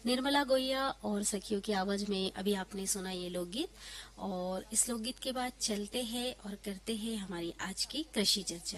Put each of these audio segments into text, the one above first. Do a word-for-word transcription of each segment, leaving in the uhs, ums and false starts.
निर्मला गोहिया और सखियों की आवाज में अभी आपने सुना ये लोकगीत। और इस लोकगीत के बाद चलते हैं और करते हैं हमारी आज की कृषि चर्चा।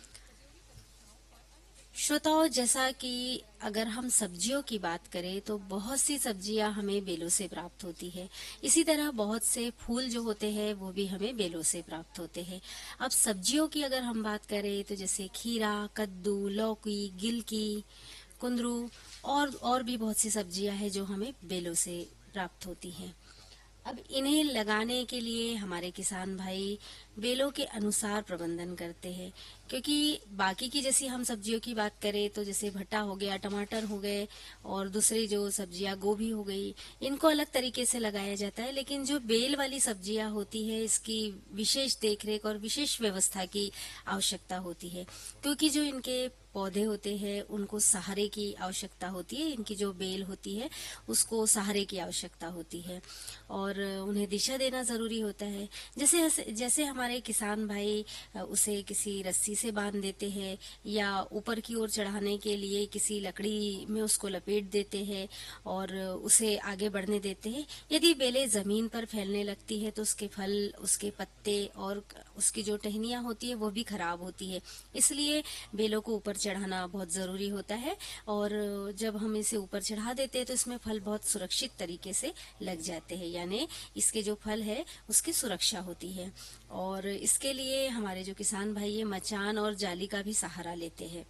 श्रोताओं, जैसा कि अगर हम सब्जियों की बात करें तो बहुत सी सब्जियां हमें बेलों से प्राप्त होती है। इसी तरह बहुत से फूल जो होते हैं वो भी हमें बेलों से प्राप्त होते हैं। अब सब्जियों की अगर हम बात करें तो जैसे खीरा, कद्दू, लौकी, गिलकी, कुंदरू और और भी बहुत सी सब्जियां हैं जो हमें बेलों से प्राप्त होती हैं। अब इन्हें लगाने के लिए हमारे किसान भाई बेलों के अनुसार प्रबंधन करते हैं। क्योंकि बाकी की जैसी हम सब्जियों की बात करें तो जैसे भट्टा हो गया, टमाटर हो गए और दूसरी जो सब्जियां गोभी हो गई, इनको अलग तरीके से लगाया जाता है। लेकिन जो बेल वाली सब्जियां होती है इसकी विशेष देखरेख और विशेष व्यवस्था की आवश्यकता होती है। क्योंकि जो इनके पौधे होते हैं उनको सहारे की आवश्यकता होती है, इनकी जो बेल होती है उसको सहारे की आवश्यकता होती है और उन्हें दिशा देना जरूरी होता है। जैसे जैसे हमारे किसान भाई उसे किसी रस्सी से बांध देते हैं या ऊपर की ओर चढ़ाने के लिए किसी लकड़ी में उसको लपेट देते हैं और उसे आगे बढ़ने देते हैं। यदि बेलें जमीन पर फैलने लगती है तो उसके फल, उसके पत्ते और उसकी जो टहनियां होती है वो भी खराब होती है। इसलिए बेलों को ऊपर चढ़ाना बहुत जरूरी होता है और जब हम इसे ऊपर चढ़ा देते हैं तो इसमें फल बहुत सुरक्षित तरीके से लग जाते हैं, यानी इसके जो फल है उसकी सुरक्षा होती है। और इसके लिए हमारे जो किसान भाई है मचान और जाली का भी सहारा लेते हैं।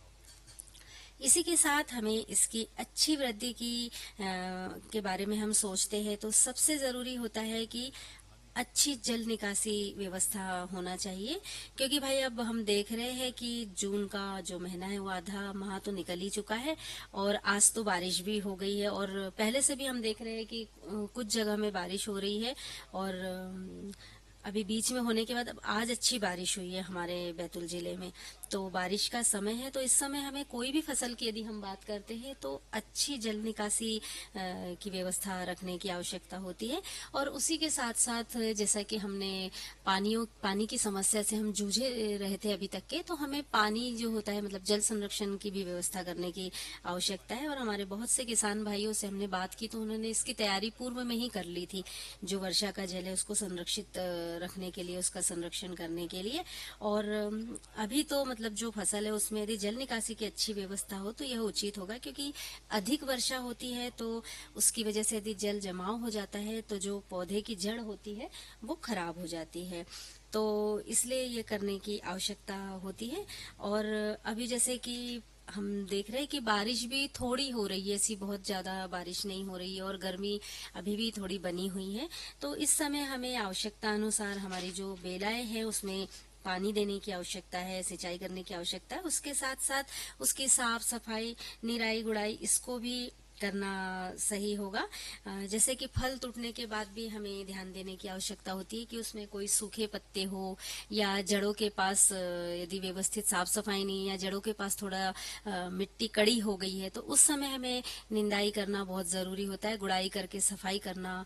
इसी के साथ हमें इसकी अच्छी वृद्धि की आ, के बारे में हम सोचते हैं तो सबसे जरूरी होता है कि अच्छी जल निकासी व्यवस्था होना चाहिए। क्योंकि भाई अब हम देख रहे हैं कि जून का जो महीना है वो आधा माह तो निकल ही चुका है और आज तो बारिश भी हो गई है और पहले से भी हम देख रहे हैं कि अ, कुछ जगह में बारिश हो रही है और अम, अभी बीच में होने के बाद अब आज अच्छी बारिश हुई है हमारे बैतूल जिले में। तो बारिश का समय है तो इस समय हमें कोई भी फसल की यदि हम बात करते हैं तो अच्छी जल निकासी अ, की व्यवस्था रखने की आवश्यकता होती है। और उसी के साथ साथ जैसा कि हमने पानियों पानी की समस्या से हम जूझे रहे थे अभी तक के, तो हमें पानी जो होता है मतलब जल संरक्षण की भी व्यवस्था करने की आवश्यकता है। और हमारे बहुत से किसान भाइयों से हमने बात की तो उन्होंने इसकी तैयारी पूर्व में ही कर ली थी। जो वर्षा का जल है उसको संरक्षित अ, रखने के लिए, उसका संरक्षण करने के लिए। और अम, अभी तो मतलब जो फसल है उसमें यदि जल निकासी की अच्छी व्यवस्था हो तो यह उचित होगा। क्योंकि अधिक वर्षा होती है तो उसकी वजह से यदि जल जमाव हो जाता है तो जो पौधे की जड़ होती है वो खराब हो जाती है। तो इसलिए ये करने की आवश्यकता होती है। और अभी जैसे कि हम देख रहे हैं कि बारिश भी थोड़ी हो रही है, ऐसी बहुत ज्यादा बारिश नहीं हो रही है और गर्मी अभी भी थोड़ी बनी हुई है। तो इस समय हमें आवश्यकता अनुसार हमारी जो बेलाएं हैं उसमें पानी देने की आवश्यकता है, सिंचाई करने की आवश्यकता है। उसके साथ साथ उसकी साफ सफाई, निराई गुड़ाई इसको भी करना सही होगा। अ, जैसे कि फल टूटने के बाद भी हमें ध्यान देने की आवश्यकता होती है कि उसमें कोई सूखे पत्ते हो या जड़ों के पास अ, यदि व्यवस्थित साफ सफाई नहीं या जड़ों के पास थोड़ा अ, मिट्टी कड़ी हो गई है तो उस समय हमें निंदाई करना बहुत जरूरी होता है। गुड़ाई करके सफाई करना